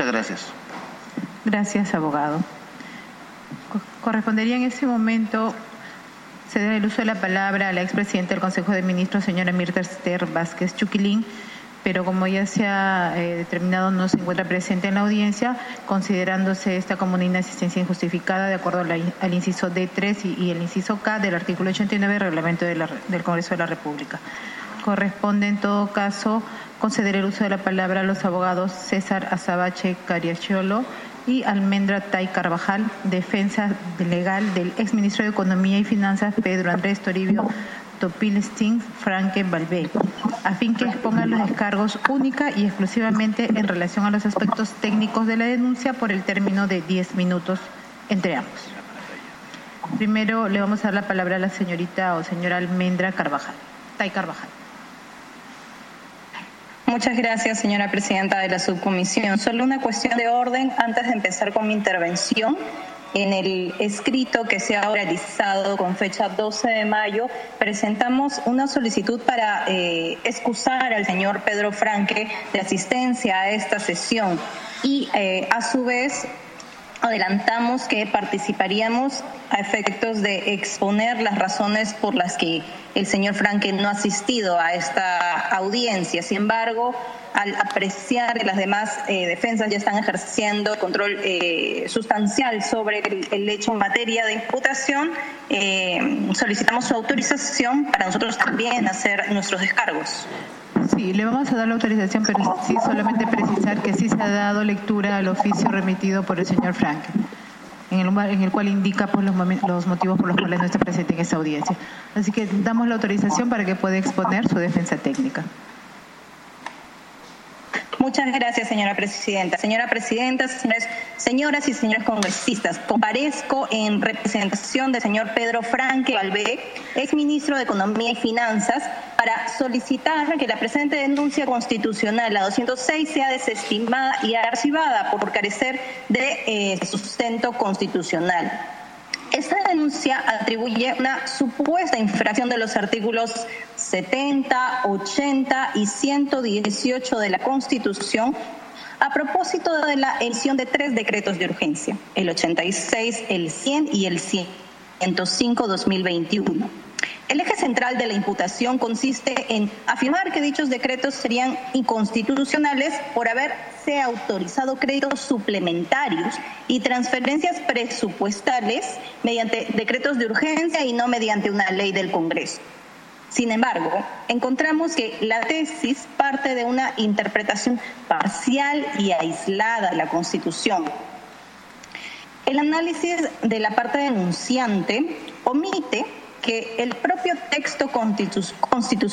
Muchas gracias. Gracias, abogado. Correspondería en ese momento ceder el uso de la palabra a la expresidenta del Consejo de Ministros, señora Mirta Esther Vázquez Chuquilín, pero como ya se ha determinado no se encuentra presente en la audiencia, considerándose esta como una inasistencia injustificada de acuerdo al inciso D3 y el inciso K del artículo 89 del reglamento del Congreso de la República. Corresponde en todo caso conceder el uso de la palabra a los abogados César Azabache Cariaciolo y Almendra Tay Carvajal, defensa legal del exministro de Economía y Finanzas Pedro Andrés Toribio Topilstein Franque Valvé, a fin que expongan los descargos única y exclusivamente en relación a los aspectos técnicos de la denuncia por el término de 10 minutos entre ambos. Primero le vamos a dar la palabra a la señorita o señora Almendra Tay Carvajal. Muchas gracias, señora presidenta de la subcomisión. Solo una cuestión de orden antes de empezar con mi intervención. En el escrito que se ha realizado con fecha 12 de mayo, presentamos una solicitud para excusar al señor Pedro Franque de asistencia a esta sesión y a su vez adelantamos que participaríamos a efectos de exponer las razones por las que el señor Franque no ha asistido a esta audiencia. Sin embargo, al apreciar que las demás defensas ya están ejerciendo control sustancial sobre el hecho en materia de imputación, solicitamos su autorización para nosotros también hacer nuestros descargos. Sí, le vamos a dar la autorización, pero sí solamente precisar que sí se ha dado lectura al oficio remitido por el señor Franque, en el cual indica pues, los motivos por los cuales no está presente en esta audiencia. Así que damos la autorización para que pueda exponer su defensa técnica. Muchas gracias, señora presidenta. Señora presidenta, señoras y señores congresistas, comparezco en representación del señor Pedro Franque Valvé, exministro de Economía y Finanzas, para solicitar que la presente denuncia constitucional, la 206, sea desestimada y archivada por carecer de sustento constitucional. Esta denuncia atribuye una supuesta infracción de los artículos 70, 80 y 118 de la Constitución a propósito de la emisión de 3 decretos de urgencia, el 86, el 100 y el 105/2021. El eje central de la imputación consiste en afirmar que dichos decretos serían inconstitucionales por haberse autorizado créditos suplementarios y transferencias presupuestales mediante decretos de urgencia y no mediante una ley del Congreso. Sin embargo, encontramos que la tesis parte de una interpretación parcial y aislada de la Constitución. El análisis de la parte denunciante omite que el propio texto constitucional